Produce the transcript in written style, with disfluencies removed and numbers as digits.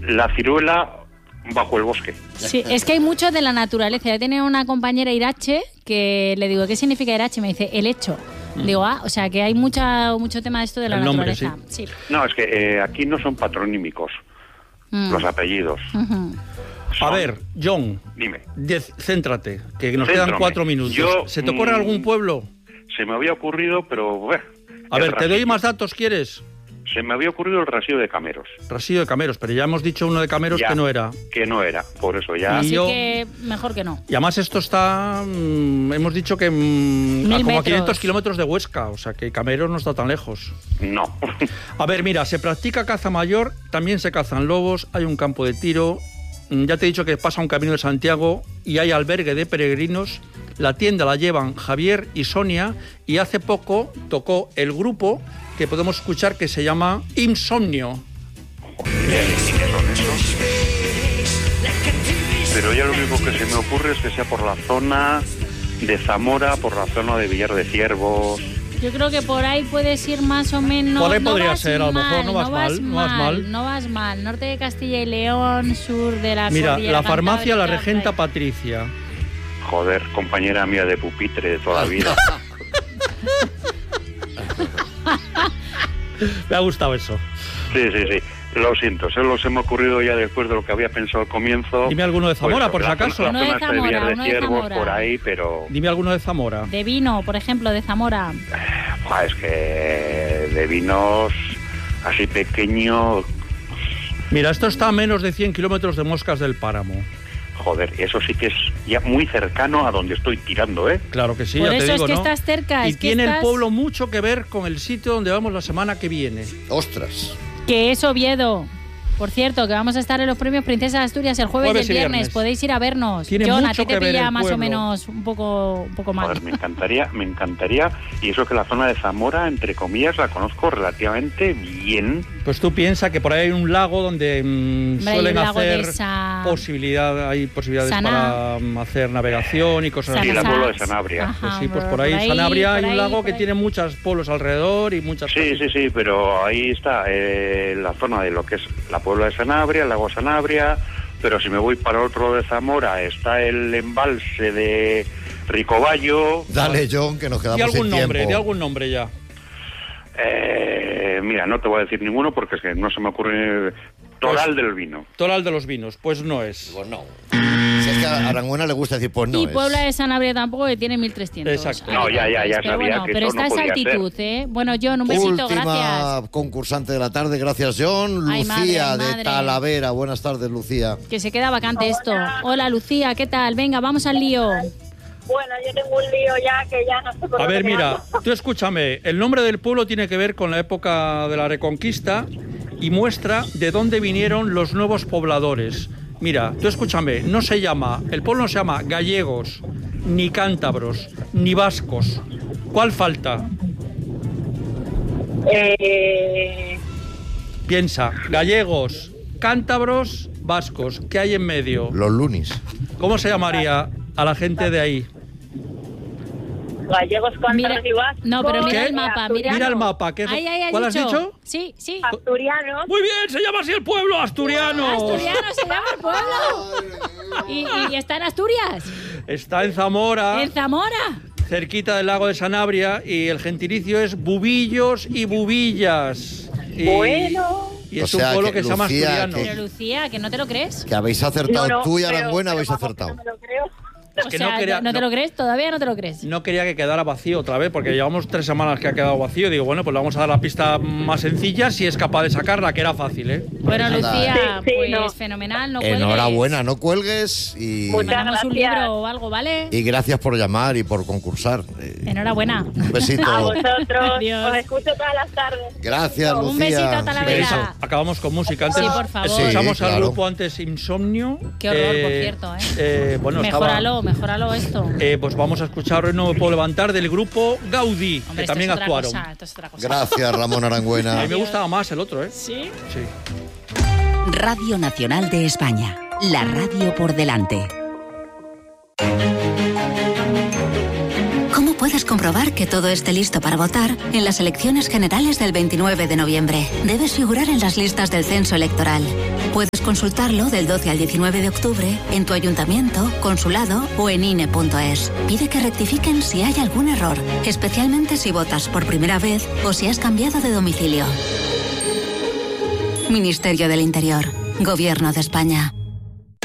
la ciruela bajo el bosque. Sí, es que hay mucho de la naturaleza. Yo tenía una compañera irache que le digo, ¿qué significa irache? Me dice, el hecho. Digo, o sea, que hay mucho tema de esto de la naturaleza. Nombre, sí. No, es que aquí no son patronímicos los apellidos. A ver, John, dime. Céntrate, que nos quedan 4 minutos. ¿Se te ocurre algún pueblo? Se me había ocurrido, pero... a ver, ¿te doy más datos, quieres? Se me había ocurrido el Rasillo de Cameros. Rasillo de Cameros, pero ya hemos dicho uno de Cameros ya, que no era. Que no era, por eso ya... Así que mejor que no. Y además esto está, hemos dicho que como a 500 kilómetros de Huesca, o sea que Cameros no está tan lejos. No. A ver, mira, se practica caza mayor, también se cazan lobos, hay un campo de tiro, ya te he dicho que pasa un camino de Santiago y hay albergue de peregrinos. La tienda la llevan Javier y Sonia y hace poco tocó el grupo que podemos escuchar que se llama Insomnio. Joder, ¿y qué son esos? Pero ya lo único que se me ocurre es que sea por la zona de Zamora, por la zona de Villar de Ciervos. Yo creo que por ahí puedes ir más o menos... Por ahí podría ser, a lo mejor no vas mal. No vas mal. Norte de Castilla y León, sur de la Mira, cordillera la farmacia La Cantábrica, Regenta Patricia. Joder, compañera mía de pupitre de toda la vida. Me ha gustado eso. Sí. Lo siento, solo se me ha ocurrido ya después de lo que había pensado al comienzo. Dime alguno de Zamora, por si acaso. Uno de Zamora. Por ahí, pero... Dime alguno de Zamora. De vino, por ejemplo, de Zamora. Es que de vinos así pequeño... Mira, esto está a menos de 100 kilómetros de Moscas del Páramo. Joder, eso sí que es ya muy cercano a donde estoy tirando, ¿eh? Claro que sí, por ya eso te digo, es que ¿no? estás cerca. Y tiene el pueblo mucho que ver con el sitio donde vamos la semana que viene. ¡Ostras! Que es Oviedo. Por cierto, que vamos a estar en los premios Princesa de Asturias el jueves y el viernes. Podéis ir a vernos. Tiene John, mucho a ti te que ver pilla el más pueblo. o menos un poco mal. Joder, me encantaría. Y eso que la zona de Zamora, entre comillas, la conozco relativamente bien. Pues tú piensas que por ahí hay un lago donde suelen hacer posibilidades para hacer navegación y cosas así. Y el pueblo de Sanabria. Ajá, pues sí, pues por ahí Sanabria hay un lago que tiene muchos pueblos alrededor y muchas cosas. Sí, pero ahí está la zona de lo que es la Puebla de Sanabria, el lago Sanabria, pero si me voy para otro de Zamora está el embalse de Ricoballo. Dale, John, que nos quedamos sin tiempo. De algún nombre ya. Mira, no te voy a decir ninguno porque es que no se me ocurre. Toral del Vino. Toral de los Vinos, pues no es. Pues no. Si es que a Aranguena le gusta decir, pues no. Y Puebla de Sanabria tampoco, que tiene 1.300. Exacto. No, ya pero sabía bueno, que pero eso no está esa podía altitud, ser. Bueno, John, un besito, Última gracias. concursante de la tarde, gracias, John. Ay, Lucía madre. de Talavera. Buenas tardes, Lucía. Que se queda vacante esto. Hola, Lucía, ¿qué tal? Venga, vamos al lío. Bueno, yo tengo un lío ya que ya no sé por A dónde ver, mira, ando. tú escúchame, el nombre del pueblo tiene que ver con la época de la Reconquista y muestra de dónde vinieron los nuevos pobladores. Mira, tú escúchame, el pueblo no se llama gallegos, ni cántabros, ni vascos. ¿Cuál falta? Piensa, gallegos, cántabros, vascos, ¿qué hay en medio? Los lunis. ¿Cómo se llamaría a la gente de ahí? Gallegos, cántabros y vascos. No, pero mira ¿Qué? el mapa, Mira el mapa. ¿Cuál has dicho? Sí. Asturianos. Muy bien, se llama así el pueblo, Asturianos. Asturianos se llama el pueblo. ¿Y está en Asturias? Está en Zamora. ¿En Zamora? Cerquita del lago de Sanabria, y el gentilicio es bubillos y bubillas. Bueno. Y es un pueblo que se llama Lucía, Asturianos. Pero Lucía, que no te lo crees. Que habéis acertado, No, tú y pero Aranguena habéis vamos, acertado. no me lo creo. O sea, ¿no te lo crees? ¿Todavía no te lo crees? No quería que quedara vacío otra vez, porque llevamos 3 semanas que ha quedado vacío. Digo, bueno, pues le vamos a dar la pista más sencilla si es capaz de sacarla, que era fácil, ¿eh? Bueno, Lucía, Sí, pues no. fenomenal, no cuelgues. Enhorabuena, no cuelgues y Mandamos un gracias. libro o algo, ¿vale? y gracias por llamar y por concursar. Enhorabuena. Un besito. A vosotros. Adiós. Os escucho todas las tardes. Gracias, Lucía. Un besito a Talavera. Eso, acabamos con música. Antes, Sí, por favor. Sí, escuchamos al claro. grupo antes Insomnio. Qué horror, por cierto, ¿eh? Bueno, Mejóralo esto. pues vamos a escuchar Hoy no me puedo levantar del grupo Gaudí, Hombre, que también esto es otra actuaron. cosa, esto es otra cosa. Gracias, Ramón A Aranguena. mí me gustaba más el otro, ¿eh? ¿Sí? Sí. Radio Nacional de España. La radio por delante. ¿Cómo puedes comprobar que todo esté listo para votar en las elecciones generales del 29 de noviembre? Debes figurar en las listas del censo electoral. Puedes Puedes consultarlo del 12 al 19 de octubre en tu ayuntamiento, consulado o en INE.es. Pide que rectifiquen si hay algún error, especialmente si votas por primera vez o si has cambiado de domicilio. Ministerio del Interior, Gobierno de España.